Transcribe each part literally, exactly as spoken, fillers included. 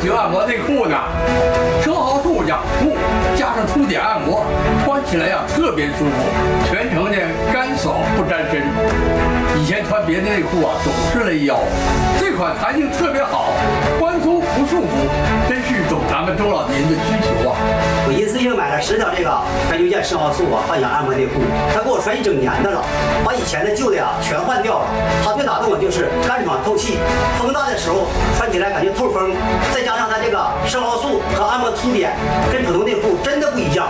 形按摩内裤呢。生蚝素养护加上凸点按摩，穿起来呀特别舒服，全程呢干爽不沾身。以前穿别的内裤啊总是勒腰，这款弹性特别好，宽松不束缚，真是懂咱们中老年的需求啊。 我一次性买了十条这个全球健生蚝素啊幻想按摩内裤，它给我穿一整年的了，把以前的旧的呀全换掉了。它最打动我就是干爽透气，风大的时候穿起来感觉透风，再加上它这个生蚝素和按摩凸点，跟普通内裤真的不一样。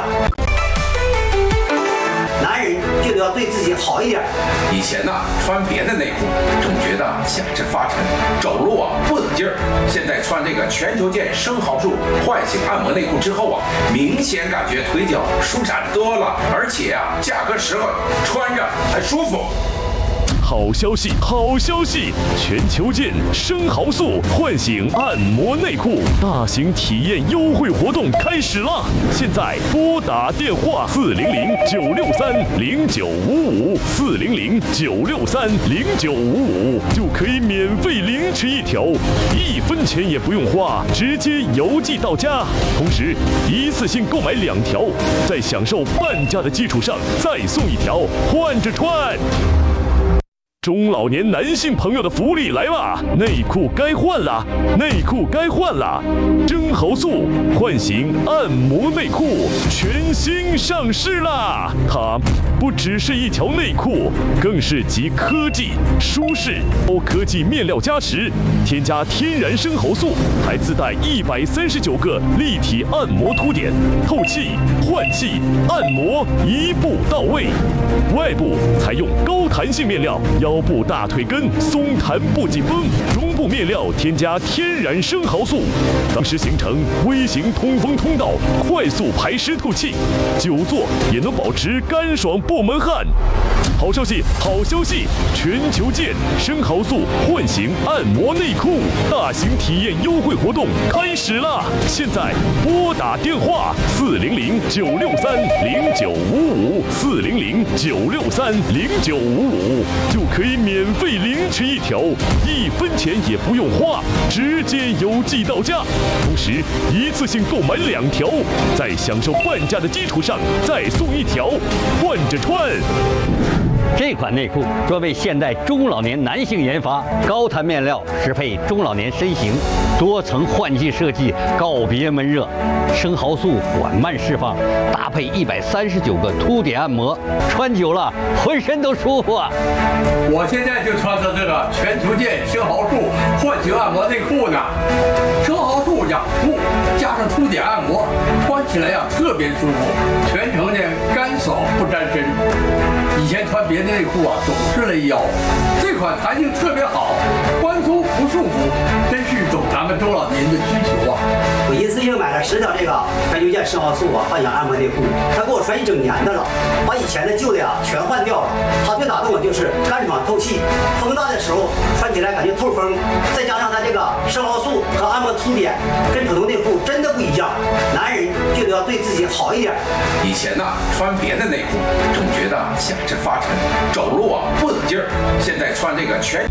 男人就得要对自己好一点。 以前呢、啊，穿别的内裤总觉得下肢发沉，走路啊不得劲儿。现在穿这个全球健生蚝素唤醒按摩内裤之后啊，明显感觉腿脚舒展多了，而且啊价格实惠，穿着还舒服。 好消息，好消息！全球健生蚝素唤醒按摩内裤大型体验优惠活动开始了！现在拨打电话四零零九六三零九五五四零零九六三零九五五就可以免费领取一条，一分钱也不用花，直接邮寄到家。同时，一次性购买两条，在享受半价的基础上再送一条，换着穿。中老年男性朋友的福利来了，内裤该换了，内裤该换了。生蚝素唤醒按摩内裤全新上市啦！它不只是一条内裤，更是集科技、舒适、高科技面料加持，添加天然生蚝素，还自带一百三十九个立体按摩凸点，透气、换气、按摩一步到位。外部采用高弹性面料，腰部大腿根松弹不紧绷，中部面料添加天然生蚝素，当时形成微型通风通道，快速排湿透气，久坐也能保持干爽不闷汗。好消息，好消息！全球健生蚝素唤醒按摩内裤大型体验优惠活动开始了！现在拨打电话四零零九六三零九五五四零零九六三零九五五就可以免费领取一条，一分钱也不用花，直接邮寄到家。同时，一次性购买两条，在享受半价的基础上再送一条，换着穿。 这款内裤专为现代中老年男性研发，高弹面料适配中老年身形，多层换气设计，告别闷热，生蚝素缓慢释放，搭配一百三十九个凸点按摩，穿久了浑身都舒服啊！ 我现在就穿着这个全球健生蚝素唤醒按摩内裤呢，生蚝素养护加上凸点按摩，穿起来呀特别舒服，全程呢干爽不沾身。以前穿别的内裤啊总是勒腰，这款弹性特别好，宽松不束缚，真是懂咱们中老年的需求啊。 我一次性买了十条这个全球健生蚝素啊幻想按摩内裤，它给我穿一整年的了，把以前的旧的呀全换掉了。它最打动我就是干爽透气，风大的时候穿起来感觉透风，再加上它这个生蚝素和按摩凸点，跟普通内裤真的不一样。男人就得要对自己好一点。 以前呢、啊，穿别的内裤总觉得下肢发沉，走路啊不得劲儿。现在穿这个全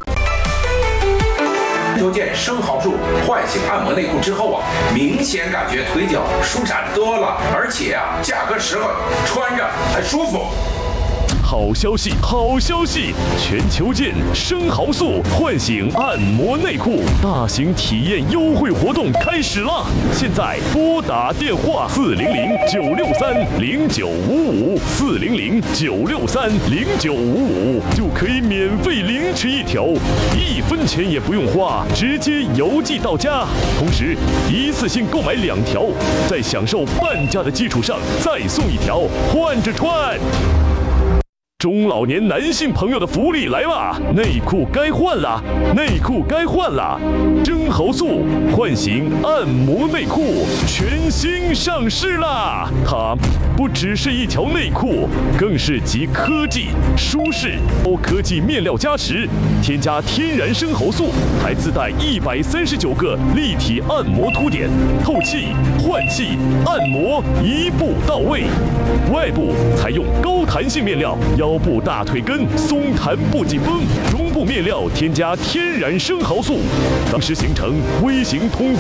球健生蚝素唤醒按摩内裤之后啊，明显感觉腿脚舒展多了，而且啊价格实惠，穿着还舒服。 好消息，好消息！全球健生蚝素唤醒按摩内裤大型体验优惠活动开始了！现在拨打电话四零零九六三零九五五四零零九六三零九五五就可以免费领取一条，一分钱也不用花，直接邮寄到家。同时，一次性购买两条，在享受半价的基础上再送一条，换着穿。中老年男性朋友的福利来了，内裤该换了，内裤该换了。生蚝素唤醒按摩内裤全新上市啦！它不只是一条内裤，更是集科技、舒适、高科技面料加持，添加天然生蚝素，还自带一百三十九个立体按摩凸点，透气、换气、按摩一步到位。外部采用高弹性面料，腰部大腿根松弹不紧绷，中部面料添加天然生蚝素，当时形成微型通风